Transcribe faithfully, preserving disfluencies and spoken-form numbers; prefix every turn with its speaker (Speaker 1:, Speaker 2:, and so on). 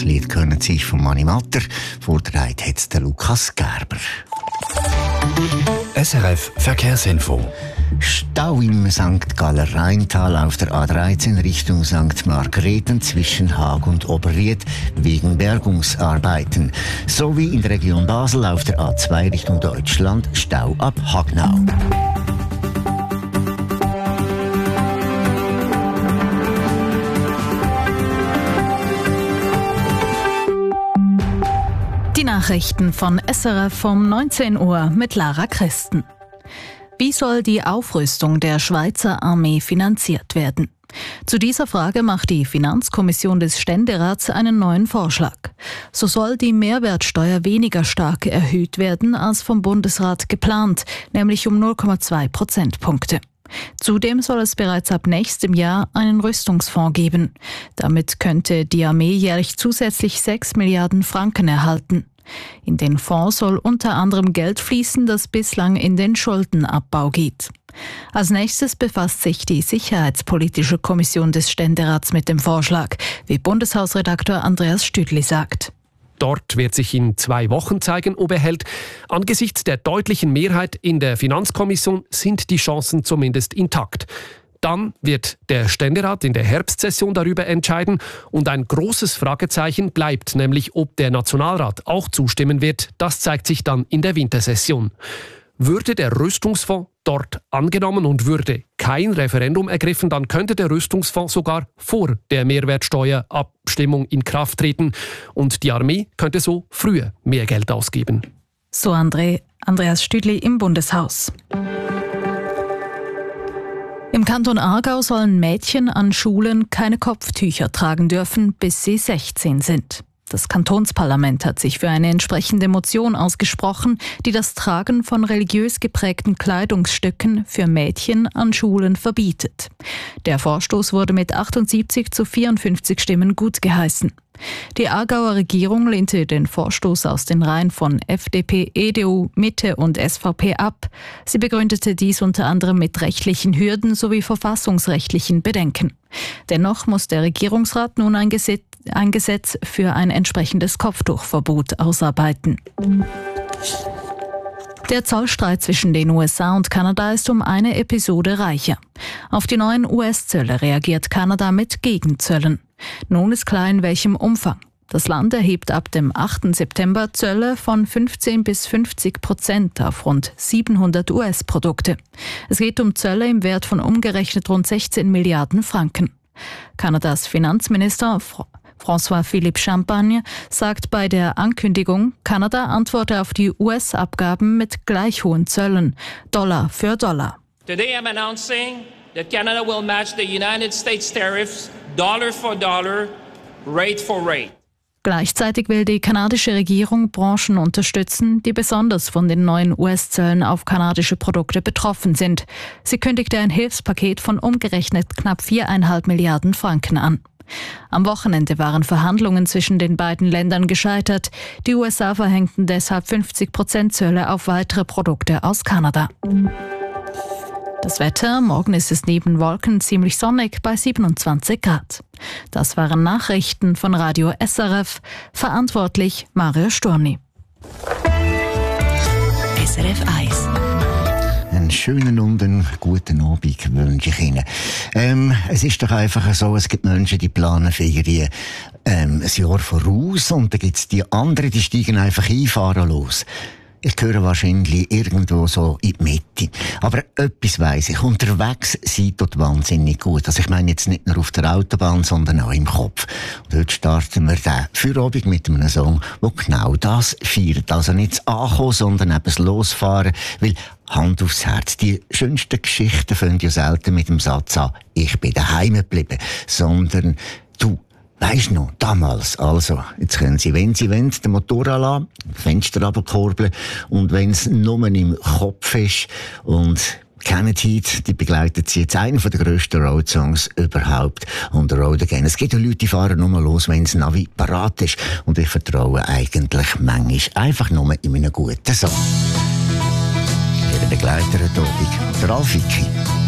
Speaker 1: Das Lied können sich von Mani Matter. Vorgetragen hat es der Lukas Gerber.
Speaker 2: S R F Verkehrsinfo.
Speaker 1: Stau im Sankt Galler Rheintal auf der A dreizehn Richtung Sankt Margrethen zwischen Haag und Oberried wegen Bergungsarbeiten. Sowie in der Region Basel auf der A zwei Richtung Deutschland Stau ab Hagnau.
Speaker 3: Die Nachrichten von S R F um neunzehn Uhr mit Lara Christen. Wie soll die Aufrüstung der Schweizer Armee finanziert werden? Zu dieser Frage macht die Finanzkommission des Ständerats einen neuen Vorschlag. So soll die Mehrwertsteuer weniger stark erhöht werden als vom Bundesrat geplant, nämlich um null Komma zwei Prozentpunkte. Zudem soll es bereits ab nächstem Jahr einen Rüstungsfonds geben. Damit könnte die Armee jährlich zusätzlich sechs Milliarden Franken erhalten. In den Fonds soll unter anderem Geld fließen, das bislang in den Schuldenabbau geht. Als nächstes befasst sich die Sicherheitspolitische Kommission des Ständerats mit dem Vorschlag, wie Bundeshausredakteur Andreas Stüdli sagt.
Speaker 4: Dort wird sich in zwei Wochen zeigen, ob er hält. Angesichts der deutlichen Mehrheit in der Finanzkommission sind die Chancen zumindest intakt. Dann wird der Ständerat in der Herbstsession darüber entscheiden und ein großes Fragezeichen bleibt, nämlich ob der Nationalrat auch zustimmen wird. Das zeigt sich dann in der Wintersession. Würde der Rüstungsfonds dort angenommen und würde kein Referendum ergriffen, dann könnte der Rüstungsfonds sogar vor der Mehrwertsteuerabstimmung in Kraft treten und die Armee könnte so früher mehr Geld ausgeben.
Speaker 3: So André, Andreas Stüdli im Bundeshaus. Im Kanton Aargau sollen Mädchen an Schulen keine Kopftücher tragen dürfen, bis sie sechzehn sind. Das Kantonsparlament hat sich für eine entsprechende Motion ausgesprochen, die das Tragen von religiös geprägten Kleidungsstücken für Mädchen an Schulen verbietet. Der Vorstoß wurde mit achtundsiebzig zu vierundfünfzig Stimmen gutgeheißen. Die Aargauer Regierung lehnte den Vorstoß aus den Reihen von F D P, E D U, Mitte und S V P ab. Sie begründete dies unter anderem mit rechtlichen Hürden sowie verfassungsrechtlichen Bedenken. Dennoch muss der Regierungsrat nun ein Gesetz, ein Gesetz für ein entsprechendes Kopftuchverbot ausarbeiten. Der Zollstreit zwischen den U S A und Kanada ist um eine Episode reicher. Auf die neuen U S-Zölle reagiert Kanada mit Gegenzöllen. Nun ist klar, in welchem Umfang. Das Land erhebt ab dem achten September Zölle von fünfzehn bis fünfzig Prozent auf rund siebenhundert U S-Produkte. Es geht um Zölle im Wert von umgerechnet rund sechzehn Milliarden Franken. Kanadas Finanzminister François-Philippe Champagne sagt bei der Ankündigung, Kanada antworte auf die U S-Abgaben mit gleich hohen Zöllen, Dollar für Dollar.
Speaker 5: Today I'm announcing that Canada will match the United States tariffs dollar for dollar, rate for rate.
Speaker 3: Gleichzeitig will die kanadische Regierung Branchen unterstützen, die besonders von den neuen U S-Zöllen auf kanadische Produkte betroffen sind. Sie kündigte ein Hilfspaket von umgerechnet knapp viereinhalb Milliarden Franken an. Am Wochenende waren Verhandlungen zwischen den beiden Ländern gescheitert. Die U S A verhängten deshalb fünfzig Prozent Zölle auf weitere Produkte aus Kanada. Das Wetter, morgen ist es neben Wolken ziemlich sonnig bei siebenundzwanzig Grad. Das waren Nachrichten von Radio S R F, verantwortlich Mario Storni.
Speaker 2: S R F eins.
Speaker 1: Einen schönen und einen guten Abend wünsche ich Ihnen. Ähm, es ist doch einfach so, es gibt Menschen, die planen Ferien ähm, ein Jahr voraus und dann gibt es die anderen, die steigen einfach ein, fahren los. Ich gehöre wahrscheinlich irgendwo so in die Mitte. Aber etwas weiss ich. Unterwegs sieht dort wahnsinnig gut. Also ich meine jetzt nicht nur auf der Autobahn, sondern auch im Kopf. Und heute starten wir den Feierabend mit einem Song, der genau das feiert. Also nicht das Ankommen, sondern eben das Losfahren. Weil, Hand aufs Herz, die schönsten Geschichten fangen ja selten mit dem Satz an, ich bin daheim geblieben, sondern du, weisst noch, damals, also, jetzt können Sie, wenn Sie wollen, den Motor anlassen, Fenster runterkurbeln und wenn es nur im Kopf ist und Kenneth Heat, die begleitet sie jetzt einen der grössten Road-Songs überhaupt und Road Again. Es gibt ja Leute, die fahren nur los, wenn das Navi parat ist und ich vertraue eigentlich manchmal einfach nur in einen guten Song. Ihr Begleiter heute Abend, der Ralf Vicky.